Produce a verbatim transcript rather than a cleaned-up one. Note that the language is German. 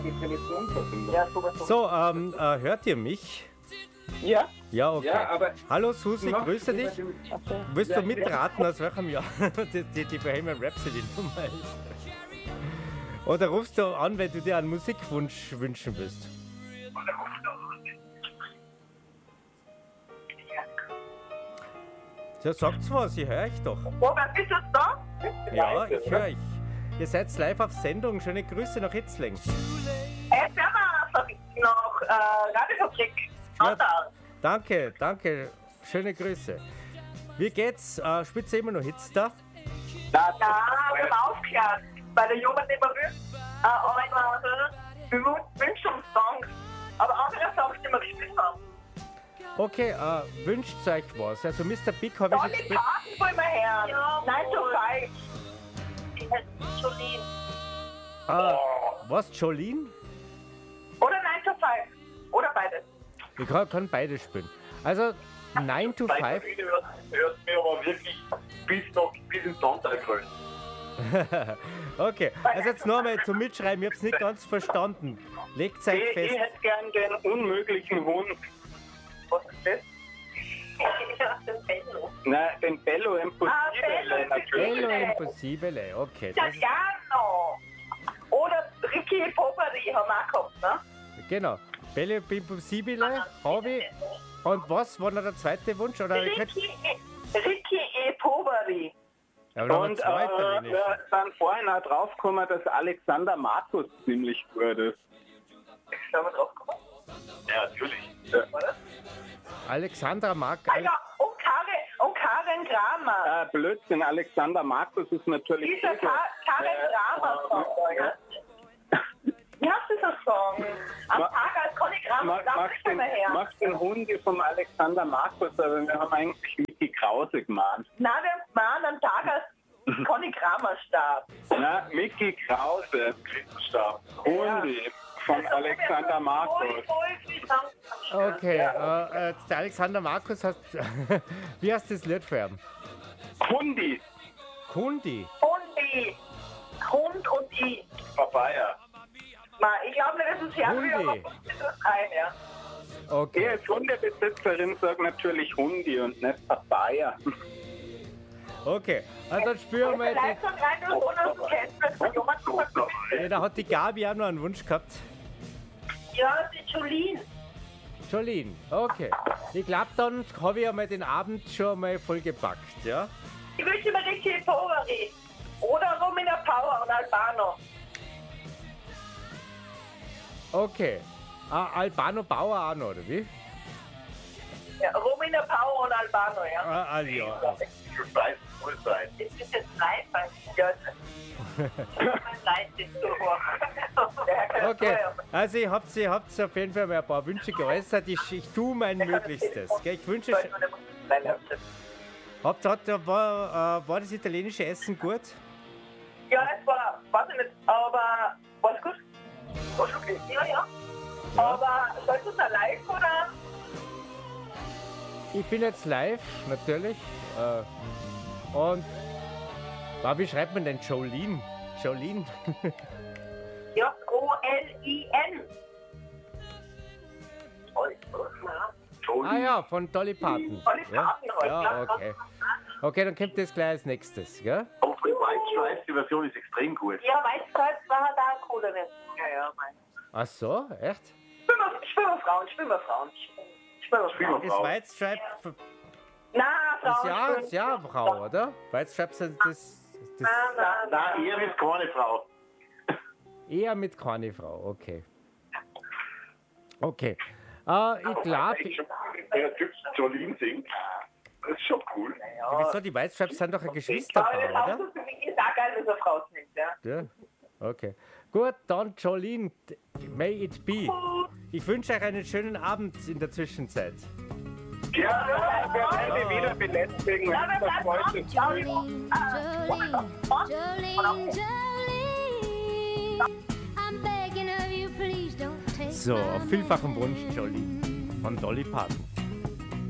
Ja, sowas. So, ähm, äh, hört ihr mich? Ja? Ja, okay. Ja, aber Hallo Susi, noch grüße über dich. den- Willst Ja, du mitraten, aus welchem Jahr die, die, die Bohemian Rhapsody Nummer ist? Oder rufst du an, wenn du dir einen Musikwunsch wünschen willst? Ja, sagt's was, ich höre euch doch. Robert, bist du da? Ja, ich höre euch. Ihr seid live auf Sendung. Schöne Grüße nach Hitzling. Äh, Firma noch äh, Radiofabrik. Ja. Natal. Danke, danke. Schöne Grüße. Wie geht's? Äh, spielt ihr immer noch Hits da? Na, wir haben aufgehört. Bei der Jugend immer äh, einmal wir wünschen uns Songs. Aber andere Songs, die wir gespielt haben. Okay, äh, wünscht euch was. Also Mister Big habe ich schon Dolly gespielt. Parton wollen wir hören. Ja, nine to five. Die heißt Jolene. Ah, was, Jolene? Oder nine to five. Oder beides. Ich kann, kann beides spielen. Also nine to five. Hört mir aber wirklich bis, noch, bis ins Sonntag rein. Okay, also jetzt nochmal zum Mitschreiben, ich habe es nicht ganz verstanden. Legt euch Ich, ich fest. hätte gern den unmöglichen Hund. Was ist das? Ja, den Bello. Nein, den Bello Ah, Impossibile Bello natürlich. Bello Impossibile, okay. Das ist, Italiano. Oder Ricky Poveri haben wir auch gehabt, ne? genau, Bello Impossibile habe ich. Und was war noch der zweite Wunsch? Oder ich krieg- Ricky, Ricky E. Poveri. ja, aber noch ein Und zweiter äh, wenigstens. wir sind vorhin auch draufgekommen, dass Alexander Markus ziemlich gut ist. Schauen wir drauf gekommen. Ja, natürlich. Ja. Alexandra Mark. Ah ja, und Karen, und Karen Kramer. Äh, Blödsinn, Alexander Markus ist natürlich... Dieser eh Ka Karen Äh, Kramer Song, ja. Wie heißt dieser Song? Am Ma- Tag als Conny Kramer, Mach, da mach, ist den, mal her. mach den Hundi vom Alexander Markus, aber wir haben eigentlich Micky Krause gemahnt. Nein, wir haben gemacht am Tag als Conny Kramer starb. Na, Micky Krause, Christenstab, Hundi von Alexander Markus. Voll, voll viel Song. Okay, äh, äh, der Alexander Markus hat. Wie heißt das Lied für ihn? Hundi, Kundi. Hundi. Hund und ich. Papaya. Ma, ich glaube nicht, dass es her will, Hundi. aber das ist ein, ja. Ich Okay. als Hundebesitzerin sage natürlich Hundi und nicht Papaya. Okay. Also dann spüren wir Vielleicht die. so rein nur so, dass du kennst, wenn du jemand gesagt Ja, da hat die Gabi auch noch einen Wunsch gehabt. ja, die Jolene. Jolene, okay. Ich glaube, dann habe ich einmal den Abend schon mal voll gepackt, ja? Ich wünsche mir Ricky Poveri. Oder Romina Power und Albano. Okay. Ah, Albano Bauer auch noch, oder wie? Ja, Romina Power und Albano, ja. Ah, ah ja. Ich weiß, muss sein. Ist das jetzt live? Ja, mein Leid ist so hoch. Okay, also ihr habt, ihr habt auf jeden Fall mal ein paar Wünsche geäußert. Ich, ich tue mein Möglichstes. Gell? Ich wünsche euch. Habt, hat, war, äh, war das italienische Essen gut? Ja, es war, weiß ich nicht, aber war es gut? War schon okay. Ja, ja. Aber sollst du es live oder? Ich bin jetzt live, natürlich. Äh, und ah, wie schreibt man denn Jolene? Jolene? Ja, O L I N. Ah ja, von Dolly Parton. Dolly Ja, Parton halt, ja ja. okay. Okay, dann kommt das gleich als nächstes, gell? Aber von White Stripes, die Version ist extrem gut. Ja, Weißkreuz war da ein cooler Witz. Ja, ja, mein. Ach so, echt? Schwimmer, Schwimmerfrauen, Schwimmerfrauen. Schwimmerfrauen. Ist White Stripe Na, ist Frauen. ja, ist ja eine Frau, oder? White Stripe sind das, das Na, na, Nein, ihr ist keine Frau. eher mit keine Frau, okay. Okay. Äh, ich glaube, Wenn der Typ Jolene singt, das ist schon cool. wieso die White Stripes sind doch ein Aber Geschwisterpaar, das auch oder? so für mich ist auch geil, dass eine Frau singt, ja. Ja, okay. Gut, dann Jolene, may it be. Ich wünsche euch einen schönen Abend in der Zwischenzeit. Ja, wir werden die wieder belästigen, Ja, wenn wir das bleiben heute dran. Ja, wir- Jolene, äh, Jolene, Jolene, I'm begging of you, please don't take So, my auf vielfachen man. Wunsch Jolene von Dolly Parton.